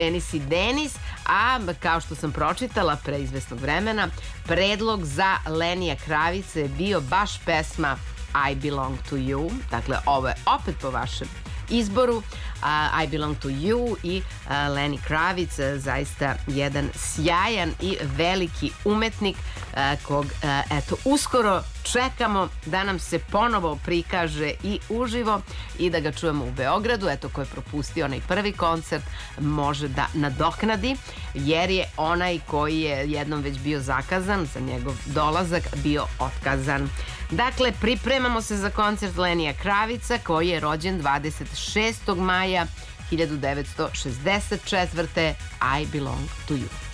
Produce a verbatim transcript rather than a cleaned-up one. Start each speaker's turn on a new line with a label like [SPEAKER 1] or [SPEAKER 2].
[SPEAKER 1] Denis i Denis, a kao što sam pročitala pre izvesnog vremena, predlog za Lenija Kravica je bio baš pesma I Belong to You, dakle ovo je opet po vašem izboru, uh, I Belong to You i uh, Lenny Kravitz, uh, zaista jedan sjajan i veliki umetnik uh, kog, uh, eto, uskoro čekamo da nam se ponovo prikaže i uživo i da ga čujemo u Beogradu. Eto, ko je propustio onaj prvi koncert može da nadoknadi, jer je onaj koji je jednom već bio zakazan za njegov dolazak bio otkazan. Dakle, pripremamo se za koncert Lenija Kravica, koji je rođen dvadeset šestog maja hiljadu devetsto šezdeset četvrte. I Belong to You.